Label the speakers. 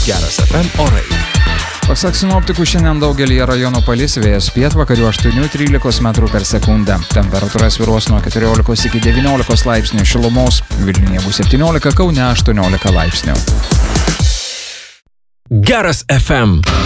Speaker 1: Geras FM orai.
Speaker 2: Pasak sinoptikų, šiandien daugelį rajonų palis, vėjas pietvakarių 8-13 metrų per sekundę. Temperatūra svyruos nuo 14 iki 19 laipsnių šilumos. Vilniuje bus 17, Kaune 18 laipsnių.
Speaker 1: Geras FM.